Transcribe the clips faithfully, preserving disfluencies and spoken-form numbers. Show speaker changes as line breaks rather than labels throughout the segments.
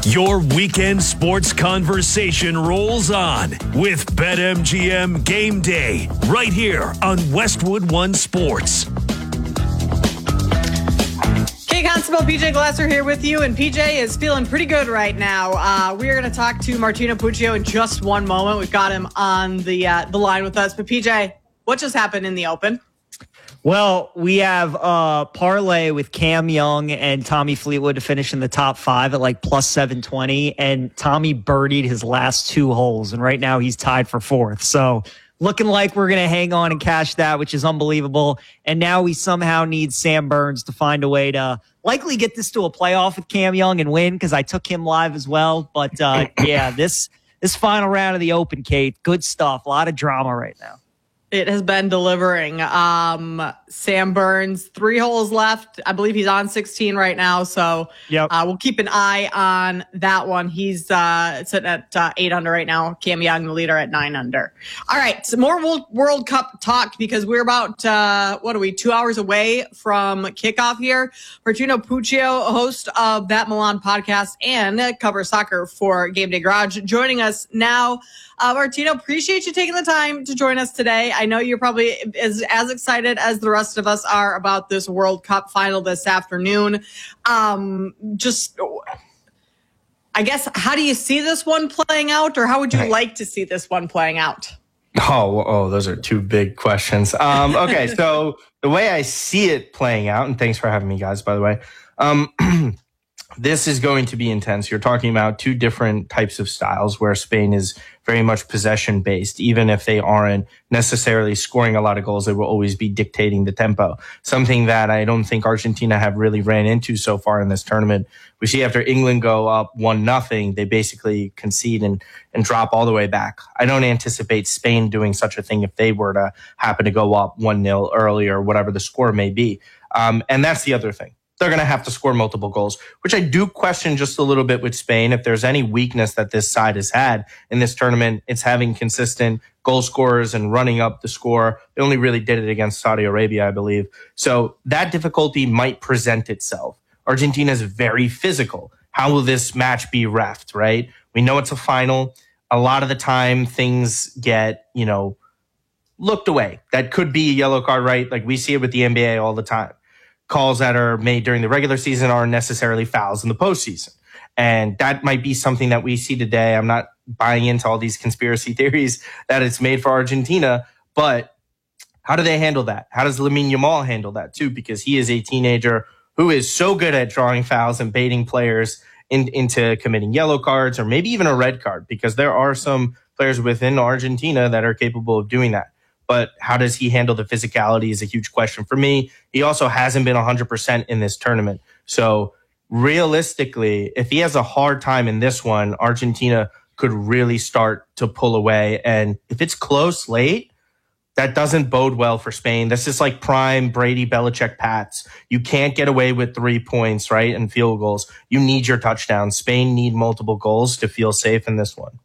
Your weekend sports conversation rolls on with BetMGM Game Day right here on Westwood One Sports.
Kate Constable, P J Glasser here with you, and P J is feeling pretty good right now. Uh, we are going to talk to Martino Puccio in just one moment. We've got him on the uh, the line with us. But P J, what just happened in the Open?
Well, we have a parlay with Cam Young and Tommy Fleetwood to finish in the top five at like plus seven twenty. And Tommy birdied his last two holes. And right now he's tied for fourth. So looking like we're going to hang on and cash that, which is unbelievable. And now we somehow need Sam Burns to find a way to likely get this to a playoff with Cam Young and win, because I took him live as well. But uh, yeah, this this final round of the Open, Kate, good stuff. A lot of drama right now.
It has been delivering. Um, Sam Burns, three holes left. I believe he's on sixteen right now. So
yep.
uh, we'll keep an eye on that one. He's uh, sitting at uh, eight under right now. Cam Young, the leader, at nine under. All right. So more World, World Cup talk, because we're about, uh, what are we, two hours away from kickoff here. Martino Puccio, host of That Milan podcast and uh, covers soccer for Game Day Garage, joining us now. Uh, Martino, appreciate you taking the time to join us today. I know you're probably as, as excited as the rest of us are about this World Cup final this afternoon. Um, just, I guess, how do you see this one playing out, or how would you like to see this one playing out?
Oh, oh, those are two big questions. Um, okay, so the way I see it playing out, and thanks for having me, guys, by the way. Um, This is going to be intense. You're talking about two different types of styles, where Spain is very much possession based. Even if they aren't necessarily scoring a lot of goals, they will always be dictating the tempo. Something that I don't think Argentina have really ran into so far in this tournament. We see after England go up one nothing, they basically concede and, and drop all the way back. I don't anticipate Spain doing such a thing if they were to happen to go up one nil early or whatever the score may be. Um, and that's the other thing. They're going to have to score multiple goals, which I do question just a little bit with Spain. If there's any weakness that this side has had in this tournament, it's having consistent goal scorers and running up the score. They only really did it against Saudi Arabia, I believe. So that difficulty might present itself. Argentina is very physical. How will this match be reffed, right? We know it's a final. A lot of the time things get, you know, looked away. That could be a yellow card, right? Like we see it with the N B A all the time. Calls that are made during the regular season aren't necessarily fouls in the postseason. And that might be something that we see today. I'm not buying into all these conspiracy theories that it's made for Argentina, but how do they handle that? How does Lamine Yamal handle that too? Because he is a teenager who is so good at drawing fouls and baiting players in, into committing yellow cards or maybe even a red card, because there are some players within Argentina that are capable of doing that. But how does he handle the physicality is a huge question for me. He also hasn't been one hundred percent in this tournament. So realistically, if he has a hard time in this one, Argentina could really start to pull away. And if it's close late, that doesn't bode well for Spain. This is like prime Brady Belichick Pats. You can't get away with three points, right, and field goals. You need your touchdowns. Spain need multiple goals to feel safe in this one.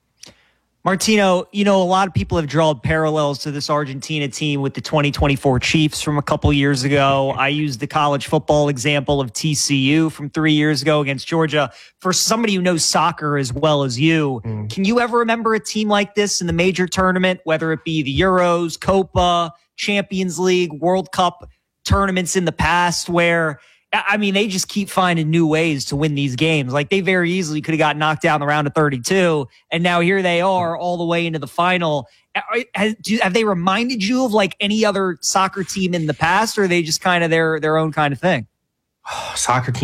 Martino, you know, a lot of people have drawn parallels to this Argentina team with the twenty twenty-four Chiefs from a couple years ago. I used the college football example of T C U from three years ago against Georgia. For somebody who knows soccer as well as you, mm. can you ever remember a team like this in the major tournament, whether it be the Euros, Copa, Champions League, World Cup tournaments in the past, where I mean, they just keep finding new ways to win these games. Like, they very easily could have got knocked down the round of thirty-two, and now here they are all the way into the final. Have, have they reminded you of like any other soccer team in the past, or are they just kind of their their own kind of thing?
Soccer team.